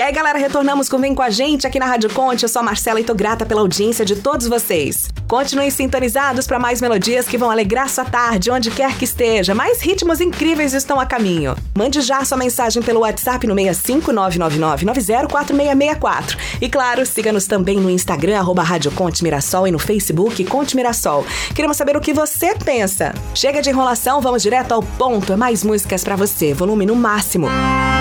aí, galera, retornamos com Vem Com a Gente aqui na Rádio Conte. Eu sou a Marcela e tô grata pela audiência de todos vocês. Continuem sintonizados para mais melodias que vão alegrar sua tarde, onde quer que esteja. Mais ritmos incríveis estão a caminho. Mande já sua mensagem pelo WhatsApp no 65999904664. E claro, siga-nos também no Instagram, @Rádio Conte Mirassol, e no Facebook Conte Mirassol. Queremos saber o que você pensa. Chega de enrolação, vamos direto ao ponto. É mais músicas para você, volume no máximo.